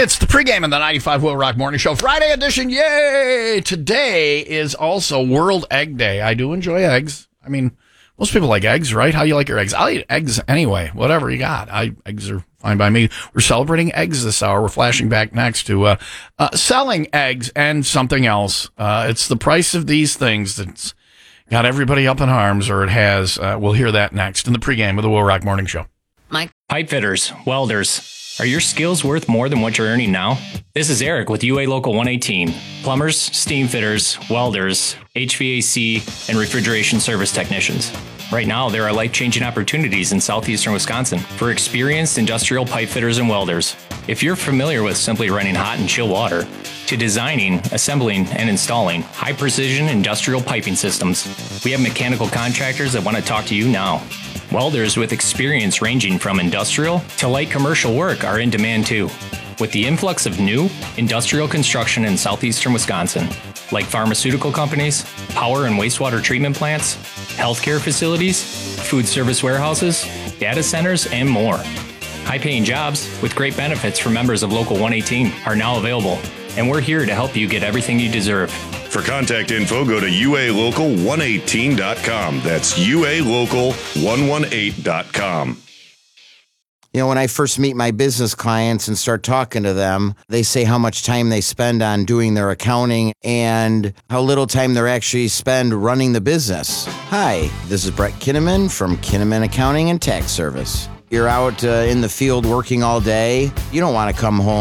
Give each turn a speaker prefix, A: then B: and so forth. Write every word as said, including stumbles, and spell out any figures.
A: It's the pregame of the ninety-five Will Rock Morning Show, Friday edition. Yay! Today is also World Egg Day. I do enjoy eggs. I mean, most people like eggs, right? How do you like your eggs? I'll eat eggs anyway, whatever you got. I Eggs are fine by me. We're celebrating eggs this hour. We're flashing back next to uh, uh, selling eggs and something else. Uh, it's the price of these things that's got everybody up in arms, or it has. Uh, we'll hear that next in the pregame of the Will Rock Morning Show.
B: Mike. Pipe fitters, welders. Are your skills worth more than what you're earning now? This is Eric with U A Local one eighteen. Plumbers, steam fitters, welders, H V A C, and refrigeration service technicians. Right now, there are life-changing opportunities in southeastern Wisconsin for experienced industrial pipe fitters and welders. If you're familiar with simply running hot and chill water, to designing, assembling, and installing high-precision industrial piping systems, we have mechanical contractors that want to talk to you now. Welders with experience ranging from industrial to light commercial work are in demand too. With the influx of new industrial construction in southeastern Wisconsin, like pharmaceutical companies, power and wastewater treatment plants, healthcare facilities, food service warehouses, data centers, and more. High-paying jobs with great benefits for members of Local one eighteen are now available, and we're here to help you get everything you deserve.
C: For contact info, go to U A local one eighteen dot com. That's U A local one eighteen dot com.
D: You know, when I first meet my business clients and start talking to them, they say how much time they spend on doing their accounting and how little time they actually spend running the business. Hi, this is Brett Kinnaman from Kinnaman Accounting and Tax Service. You're out uh, in the field working all day. You don't want to come home